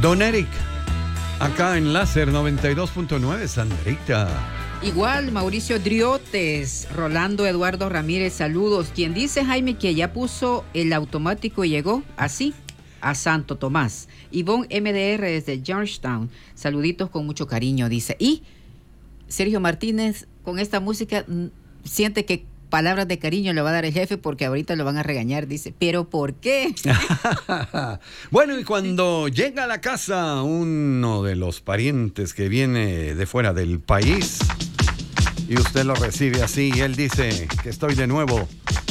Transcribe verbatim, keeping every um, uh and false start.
Don Eric, acá en Láser noventa y dos punto nueve, Sandrita. Igual, Mauricio Driotes, Rolando Eduardo Ramírez, saludos. Quien dice, Jaime, que ya puso el automático y llegó así a Santo Tomás. Ivonne M D R desde Georgetown, saluditos con mucho cariño, dice. Y Sergio Martínez, con esta música, siente que palabras de cariño le va a dar el jefe porque ahorita lo van a regañar, dice. ¿Pero por qué? Bueno, y cuando llega a la casa uno de los parientes que viene de fuera del país y usted lo recibe así y él dice que estoy de nuevo